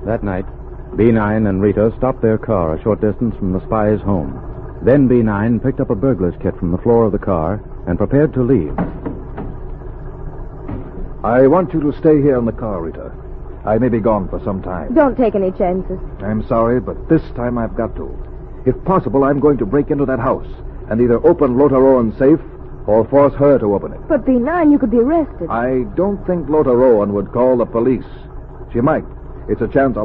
That night, B9 and Rita stopped their car a short distance from the spy's home. Then B9 picked up a burglar's kit from the floor of the car and prepared to leave. I want you to stay here in the car, Rita. I may be gone for some time. Don't take any chances. I'm sorry, but this time I've got to. If possible, I'm going to break into that house and either open Lothar Owen's safe or force her to open it. But B9, you could be arrested. I don't think Lothar Owen would call the police. She might. It's a chance